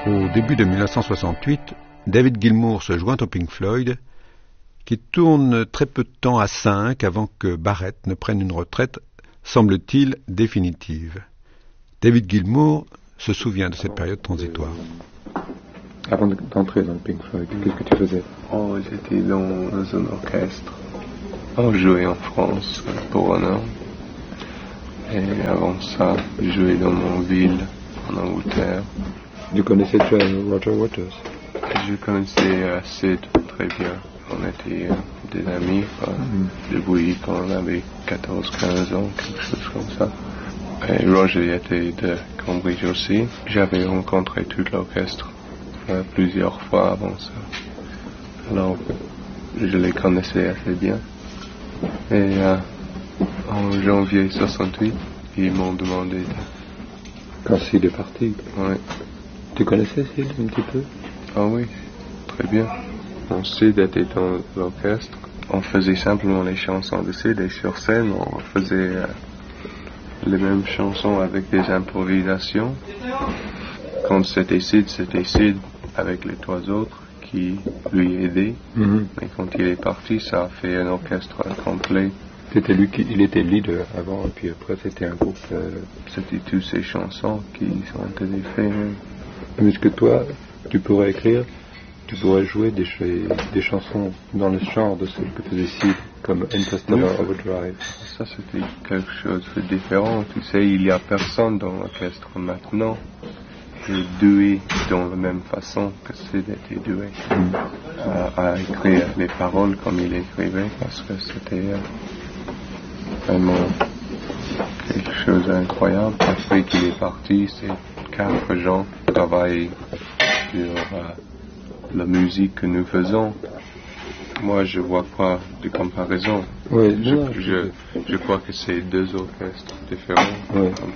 Au début de 1968, David Gilmour se joint au Pink Floyd, qui tourne très peu de temps à 5 avant que Barrett ne prenne une retraite, semble-t-il, définitive. David Gilmour se souvient de cette période transitoire. Avant d'entrer dans le Pink Floyd, qu'est-ce que tu faisais? Oh, j'étais dans un orchestre. On jouait en France pour un an. Et avant ça, je jouais dans mon ville, en Angleterre. Tu connaissais déjà Roger Waters? Je connaissais Sid très bien. On était des amis depuis quand on avait 14-15 ans, quelque chose comme ça. Et Roger était de Cambridge aussi. J'avais rencontré tout l'orchestre plusieurs fois avant ça. Alors, je les connaissais assez bien. Et en janvier 68, ils m'ont demandé Quand Sid est parti? Oui. Tu connaissais Sid un petit peu? Ah oui, très bien. Mon Sid était dans l'orchestre. On faisait simplement les chansons de Sid et sur scène, on faisait les mêmes chansons avec des improvisations. Quand c'était Sid avec les trois autres qui lui aidaient. Mais quand il est parti, ça a fait un orchestre complet. C'était lui il était leader avant, et puis après c'était un groupe. C'était toutes ces chansons qui ont été faites. Mais est-ce que toi, tu pourrais jouer des chansons dans le genre de celles que faisait Sid, comme Interstellar Overdrive? Ça c'était quelque chose de différent. Tu sais, il n'y a personne dans l'orchestre maintenant de doué dans la même façon que Sid était doué à écrire les paroles comme il écrivait, parce que c'était vraiment quelque chose d'incroyable. Après qu'il est parti, c'est 4 gens qui travaillent sur la musique que nous faisons. Moi, je vois pas de comparaison. Oui, je crois que c'est 2 orchestres différents. Oui.